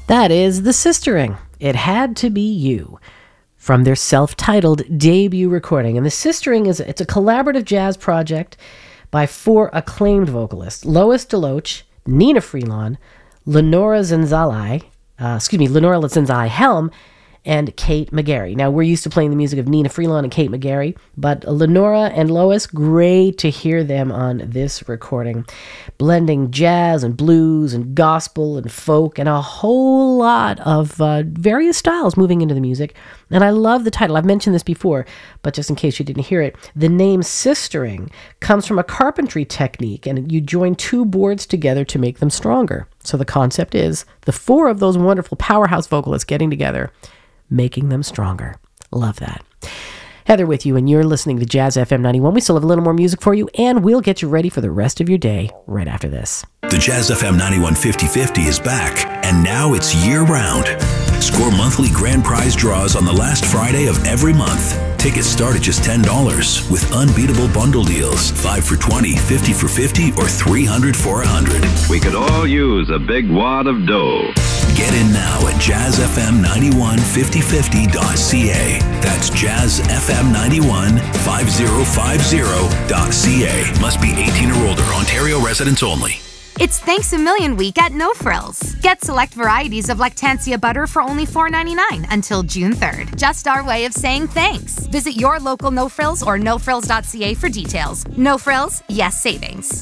That is The Sistering. It Had to Be You, from their self-titled debut recording. And The Sistering it's a collaborative jazz project by 4 acclaimed vocalists: Lois DeLoach, Nina Freelon, Lenora Zenzali Helm, and Kate McGarry. Now, we're used to playing the music of Nina Freelon and Kate McGarry, but Lenora and Lois, great to hear them on this recording, blending jazz and blues and gospel and folk and a whole lot of various styles moving into the music. And I love the title. I've mentioned this before, but just in case you didn't hear it, the name sistering comes from a carpentry technique, and you join 2 boards together to make them stronger. So the concept is the 4 of those wonderful powerhouse vocalists getting together, making them stronger. Love that. Heather with you, and you're listening to Jazz FM 91. We still have a little more music for you, and we'll get you ready for the rest of your day right after this. The Jazz FM 91 50/50 is back, and now it's year-round. Score monthly grand prize draws on the last Friday of every month. Tickets start at just $10 with unbeatable bundle deals: 5 for $20, 50 for $50, or 300 for $100. We could all use a big wad of dough. Get in now at jazzfm915050.ca. That's jazzfm915050.ca. Must be 18 or older. Ontario residents only. It's Thanks a Million Week at No Frills. Get select varieties of Lactantia butter for only $4.99 until June 3rd. Just our way of saying thanks. Visit your local No Frills or nofrills.ca for details. No Frills, yes savings.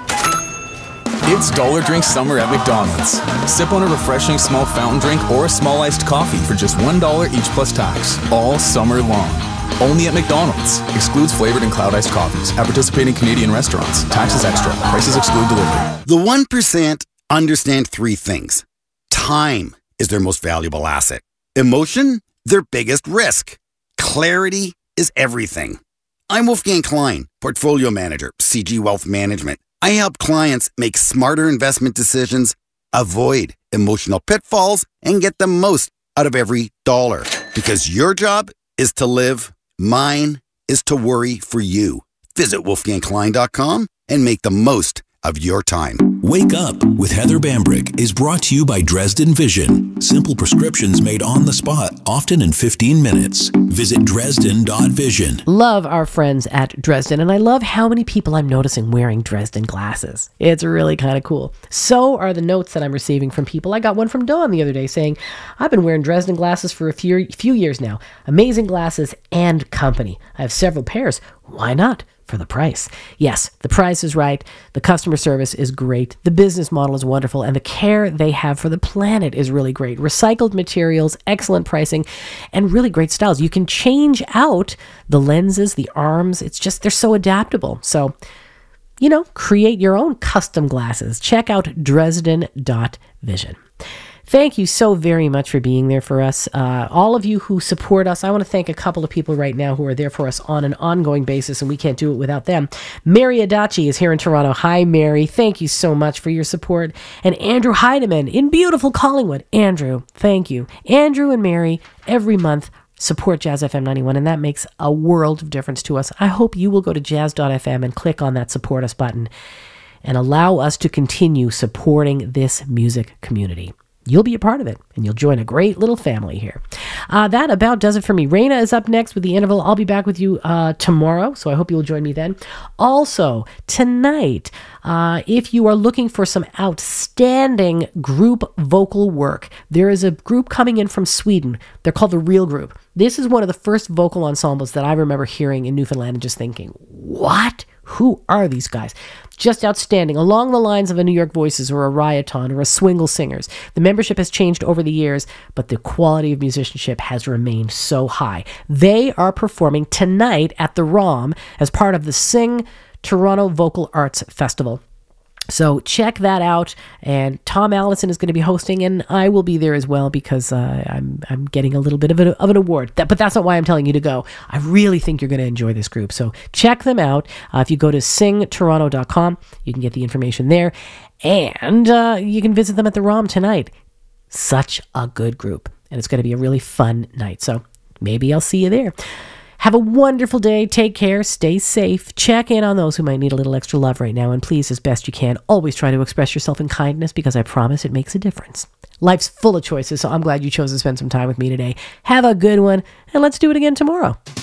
It's Dollar Drink Summer at McDonald's. Sip on a refreshing small fountain drink or a small iced coffee for just $1 each plus tax, all summer long. Only at McDonald's. Excludes flavored and cloud iced coffees at participating Canadian restaurants. Taxes extra. Prices exclude delivery. The 1% understand 3 things. Time is their most valuable asset. Emotion, their biggest risk. Clarity is everything. I'm Wolfgang Klein, Portfolio Manager, CG Wealth Management. I help clients make smarter investment decisions, avoid emotional pitfalls, and get the most out of every dollar. Because your job is to live, mine is to worry for you. Visit wolfgangklein.com and make the most of your time. Wake Up with Heather Bambrick is brought to you by Dresden Vision. Simple prescriptions made on the spot, often in 15 minutes. Visit Dresden.vision. Love our friends at Dresden, and I love how many people I'm noticing wearing Dresden glasses. It's really kind of cool. So are the notes that I'm receiving from people. I got one from Dawn the other day saying, I've been wearing Dresden glasses for a few years now. Amazing glasses and company. I have several pairs. Why not? For the price. Yes, the price is right. The customer service is great. The business model is wonderful. And the care they have for the planet is really great. Recycled materials, excellent pricing, and really great styles. You can change out the lenses, the arms. It's just, they're so adaptable. So, create your own custom glasses. Check out Dresden.vision. Thank you so very much for being there for us. All of you who support us, I want to thank a couple of people right now who are there for us on an ongoing basis, and we can't do it without them. Mary Adachi is here in Toronto. Hi, Mary. Thank you so much for your support. And Andrew Heidemann in beautiful Collingwood. Andrew, thank you. Andrew and Mary, every month, support Jazz FM 91, and that makes a world of difference to us. I hope you will go to jazz.fm and click on that support us button and allow us to continue supporting this music community. You'll be a part of it, and you'll join a great little family here. That about does it for me. Raina is up next with The Interval. I'll be back with you tomorrow, so I hope you'll join me then. Also, tonight, if you are looking for some outstanding group vocal work, there is a group coming in from Sweden. They're called The Real Group. This is one of the first vocal ensembles that I remember hearing in Newfoundland and just thinking, what? Who are these guys? Just outstanding, along the lines of a New York Voices or a Rioton or a Swingle Singers. The membership has changed over the years, but the quality of musicianship has remained so high. They are performing tonight at the ROM as part of the Sing Toronto Vocal Arts Festival. So check that out, and Tom Allison is going to be hosting, and I will be there as well because I'm getting a little bit of an award. But that's not why I'm telling you to go. I really think you're going to enjoy this group. So check them out. If you go to singtoronto.com, you can get the information there, and you can visit them at the ROM tonight. Such a good group, and it's going to be a really fun night. So maybe I'll see you there. Have a wonderful day. Take care. Stay safe. Check in on those who might need a little extra love right now. And please, as best you can, always try to express yourself in kindness, because I promise it makes a difference. Life's full of choices, so I'm glad you chose to spend some time with me today. Have a good one, and let's do it again tomorrow.